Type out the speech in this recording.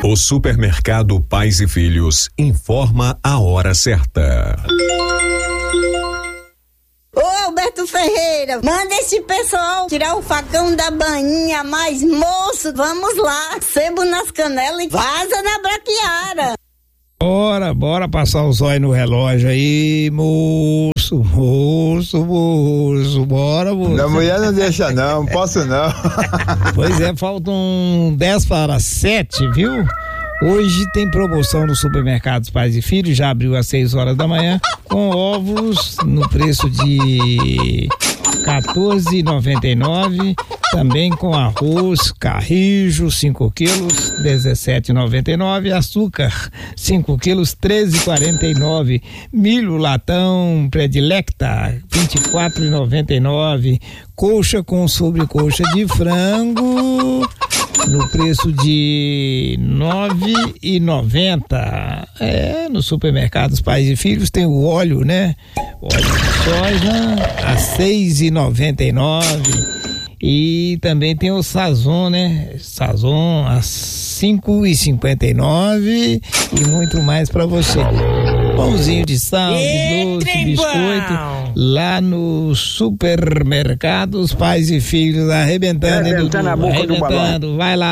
O Supermercado Pais e Filhos informa a hora certa. Ô Alberto Ferreira, manda esse pessoal tirar o facão da bainha, mas moço, vamos lá, sebo nas canelas e vaza na braquiara. Bora passar o zóio no relógio aí, moço, bora, moço. Minha mulher não deixa não posso não. Pois é, faltam 10:07, viu? Hoje tem promoção no Supermercados Pais e Filhos, já abriu às 6 horas da manhã, com ovos no preço de R$14,99, também com arroz Carrijo 5 quilos, R$17,99, açúcar 5 quilos, R$13,49, milho latão Predilecta R$24,99, coxa com sobrecoxa de frango no preço de R$9,90. No Supermercados Pais e Filhos tem o óleo, né? Óleo de soja a R$6,99. E também tem o Sazon, né? Sazon a R$5,59 e muito mais pra você. Pãozinho de sal, de doce, biscoito, lá no Supermercados Pais e Filhos, arrebentando, a boca do balão. Vai lá.